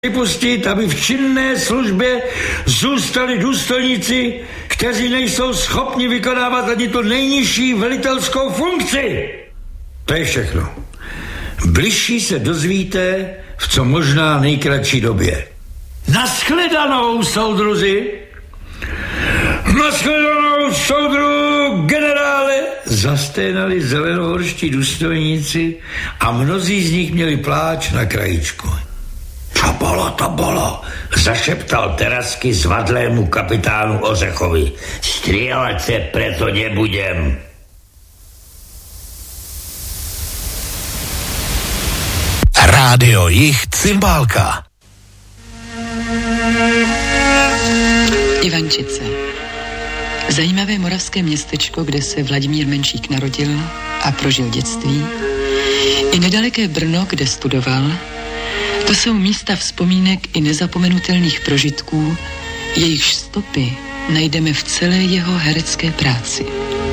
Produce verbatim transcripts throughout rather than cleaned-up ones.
vypustit, aby v činné službě zůstali důstojníci, kteří nejsou schopni vykonávat ani tu nejnižší velitelskou funkci. To je všechno. Bližší se dozvíte v co možná nejkratší době. Nashledanou, soudruzi! Nashledanou, soudru generále! Zasténali zelenohorští důstojníci a mnozí z nich měli pláč na krajíčku. To bolo, to bolo, zašeptal Terasky zvadlému kapitánu Ořechovi. Strieľať se preto nebudem. Rádio Jich Cymbálka. Ivančice. Zajímavé moravské městečko, kde se Vladimír Menšík narodil a prožil dětství. I nedaleké Brno, kde studoval. To jsou místa vzpomínek i nezapomenutelných prožitků, jejichž stopy najdeme v celé jeho herecké práci.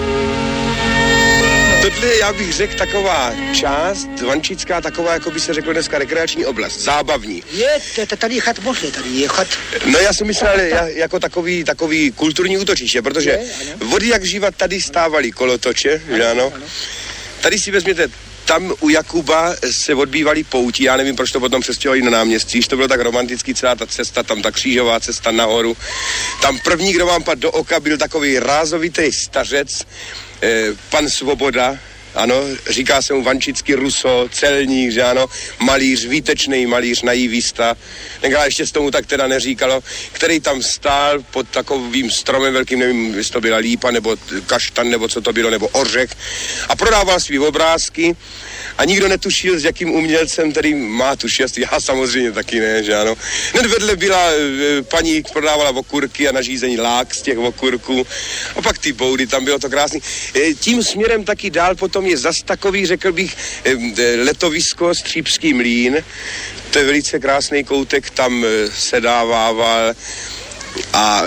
Tohle já bych řekl taková část, Vančická, taková, jako by se řeklo dneska, rekreační oblast, zábavní. Je, tady je chat možný, tady je chat. No já jsem myslel jako takový, takový kulturní útočiště, protože je, vody jak živa tady stávaly kolotoče, ano, že ano? ano. Tady si vezměte, tam u Jakuba se odbývaly pouti, já nevím, proč to potom přestěhovali na náměstí, že to bylo tak romantický, celá ta cesta, tam ta křížová cesta nahoru. Tam první, kdo vám padl do oka, byl takový rázovitý stařec, eh, pan Svoboda, ano, říká se mu Vančický Ruso, celník, že ano, malíř, výtečný malíř, naivista, tenkrát ještě s tomu tak teda neříkalo, který tam stál pod takovým stromem velkým, nevím, jestli to byla lípa, nebo kaštan, nebo co to bylo, nebo ořech, a prodával svý obrázky a nikdo netušil, s jakým umělcem, který má tu šest, já samozřejmě taky ne, že ano. Hned vedle byla e, paní, prodávala okurky a nařízení lák z těch okurků a pak ty boudy, tam bylo to krásný. E, tím směrem taky dál potom je zas takový, řekl bych, e, letovisko Střípský mlýn, to je velice krásný koutek, tam e, sedávával a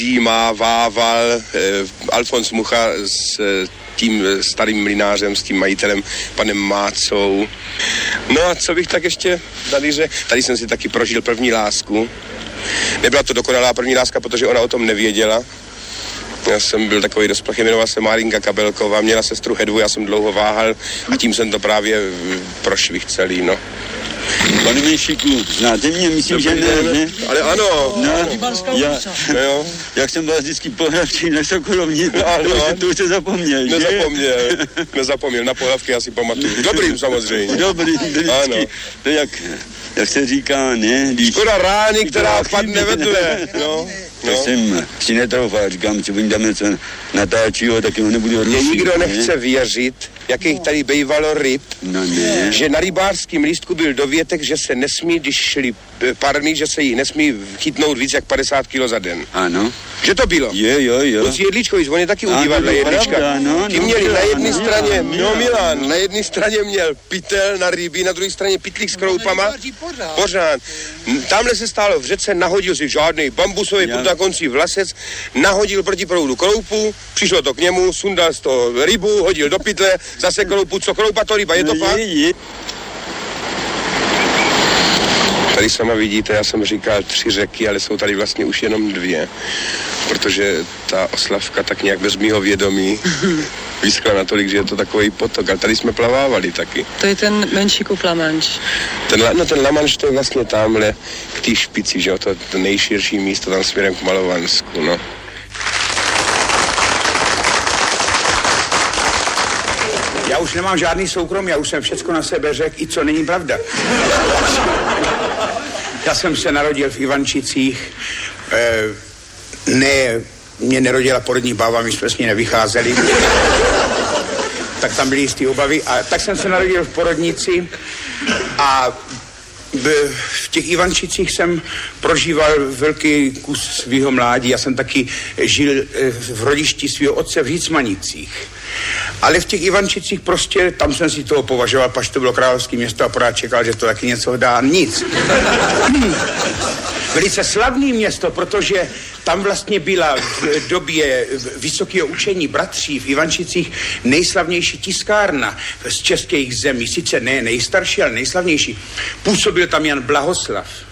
rozjímával e, Alfons Mucha s e, tím starým mlynářem, s tím majitelem, panem Mácou. No a co bych tak ještě tady řekl? Tady jsem si taky prožil první lásku. Nebyla to dokonalá první láska, protože ona o tom nevěděla. Já jsem byl takový dosplachy, jmenovala se Márinka Kabelková, měla sestru Hedvu, já jsem dlouho váhal a tím jsem to právě prošvih celý, no. Pane Menšíku, znáte mě? Myslím, že ne, ne? Ale ano. No, já, no, jak jsem vás vždycky pohlavčí na Sokolovni, no, to, to už jste zapomněl, že? Nezapomněl, nezapomněl, na pohlavky já si pamatuju. Dobrým samozřejmě. Dobrý, vždycky. Ano. To jak, jak se říká, ne? Když škoda rány, která padne vedle, no. To no. jsem si netroufal, říkám, co dáme co natáčí ho, taky ho nebudu rušit. Mě nikdo nechce věřit, jakých tady bývalo ryb, no ne. Že na rybářském lístku byl dovětek, že se nesmí, když šli parmy, že se jich nesmí chytnout víc jak padesát kilo za den. Ano. Že to bylo? Je, jo, jo. Luci Jedličkovič, on je taky u divadla Jedlička. No, Ti no, měli no, na jedné no, straně, no, no Milan, na jedné straně měl pytel na ryby, na druhé straně pytlík s kroupama. Pořád. Tamhle se stálo v řece, nahodil si žádný bambusový prut na konci vlasec, nahodil proti proudu kroupu, přišlo to k němu, sundal z toho rybu, hodil do pytle, zase kroupu, co kroupa, to ryba, je to pak? Tady sama vidíte, já jsem říkal tři řeky, ale jsou tady vlastně už jenom dvě, protože ta Oslavka tak nějak bez mýho vědomí vyschla natolik, že je to takový potok, ale tady jsme plavávali taky. To je ten Menšíkův La Manche. Ten, no ten La Manche to je vlastně tamhle k té špici, že jo, to, to nejširší místo tam směrem k Malovansku, no. Já už nemám žádný soukromí, já už jsem všecko na sebe řekl, i co není pravda. Já jsem se narodil v Ivančicích, e, ne, mě nerodila porodní bába, my jsme s ní nevycházeli, tak tam byly jistý obavy, a tak jsem se narodil v porodnici a v těch Ivančicích jsem prožíval velký kus svého mládí, já jsem taky žil v rodišti svého otce v Řícmanicích. Ale v těch Ivančicích prostě, tam jsem si toho považoval, pač to bylo královské město a pořád čekal, že to taky něco dá. Nic. Velice slavné město, protože tam vlastně byla v době vysokého učení bratří v Ivančicích nejslavnější tiskárna z českých zemí. Sice ne nejstarší, ale nejslavnější. Působil tam Jan Blahoslav.